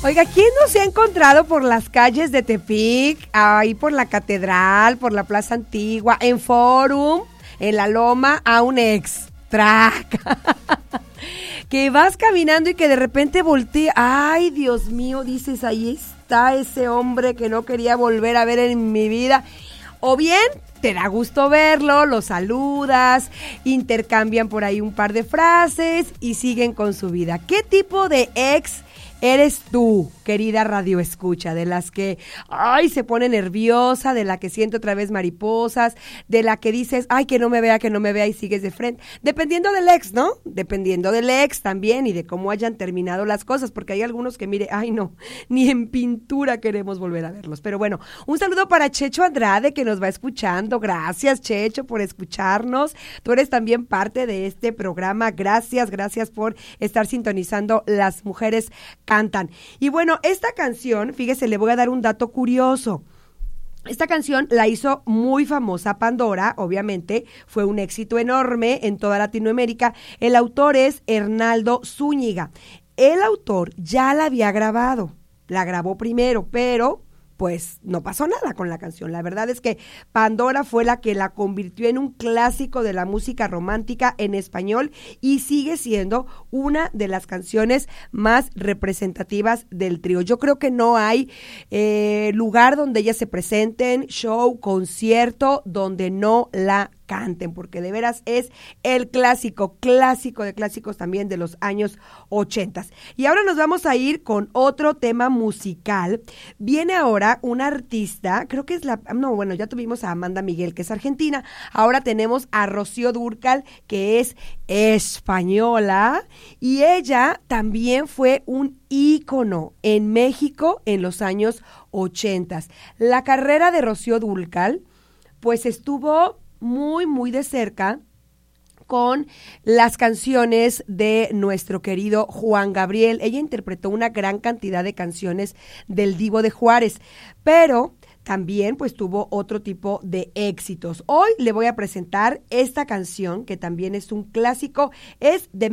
Oiga, ¿quién no se ha encontrado por las calles de Tepic, ahí por la Catedral, por la Plaza Antigua, en Forum, en la Loma, a un ex track? Que vas caminando y que de repente voltea, ay, Dios mío, dices, ahí está ese hombre que no quería volver a ver en mi vida. O bien, te da gusto verlo, lo saludas, intercambian por ahí un par de frases y siguen con su vida. ¿Qué tipo de ex eres tú, querida radioescucha? De las que, ay, se pone nerviosa, de la que siente otra vez mariposas, de la que dices, ay, que no me vea y sigues de frente. Dependiendo del ex, ¿no? Dependiendo del ex también y de cómo hayan terminado las cosas, porque hay algunos que, mire, ay, no, ni en pintura queremos volver a verlos. Pero bueno, un saludo para Checho Andrade, que nos va escuchando. Gracias, Checho, por escucharnos. Tú eres también parte de este programa. Gracias por estar sintonizando Las Mujeres Cantan. Y bueno, esta canción, fíjese, le voy a dar un dato curioso. Esta canción la hizo muy famosa Pandora, obviamente, fue un éxito enorme en toda Latinoamérica. El autor es Hernaldo Zúñiga. El autor ya la había grabado, la grabó primero, pero pues no pasó nada con la canción. La verdad es que Pandora fue la que la convirtió en un clásico de la música romántica en español y sigue siendo una de las canciones más representativas del trío. Yo creo que no hay lugar donde ellas se presenten, show, concierto, donde no la canten, porque de veras es el clásico de clásicos también de los años 80. Y ahora nos vamos a ir con otro tema musical. Viene ahora una artista, creo que es ya tuvimos a Amanda Miguel, que es argentina, ahora tenemos a Rocío Dúrcal, que es española, y ella también fue un ícono en México en los años 80. La carrera de Rocío Dúrcal, pues estuvo muy de cerca con las canciones de nuestro querido Juan Gabriel. Ella interpretó una gran cantidad de canciones del Divo de Juárez, pero también pues tuvo otro tipo de éxitos. Hoy le voy a presentar esta canción que también es un clásico, es de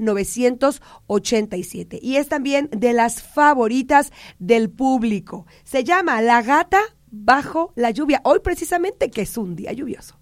1987 y es también de las favoritas del público. Se llama La Gata Bajo la Lluvia, hoy precisamente que es un día lluvioso.